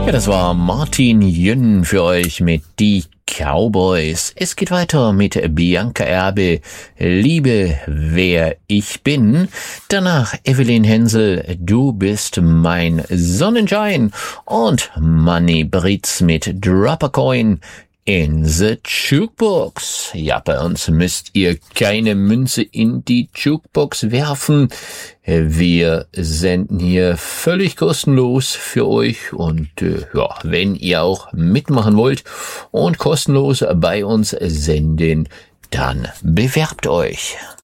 Ja, das war Martin Jünn für euch mit Die Cowboys. Es geht weiter mit Bianca Erbe, Liebe, wer ich bin. Danach Evelyn Hensel, Du bist mein Sonnenschein. Und Manny Britz mit Drop a Coin in the Jukebox. Ja, bei uns müsst ihr keine Münze in die Jukebox werfen. Wir senden hier völlig kostenlos für euch und ja, wenn ihr auch mitmachen wollt und kostenlos bei uns senden, dann bewerbt euch.